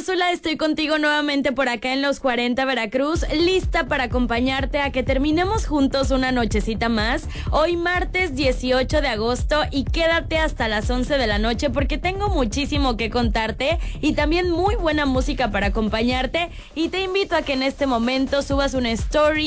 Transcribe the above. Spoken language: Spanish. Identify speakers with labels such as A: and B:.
A: Úrsula, estoy contigo nuevamente por acá en Los 40 Veracruz, lista para acompañarte a que terminemos juntos una nochecita más. Hoy martes 18 de agosto y quédate hasta las 11 de la noche porque tengo muchísimo que contarte y también muy buena música para acompañarte y te invito a que en este momento subas una story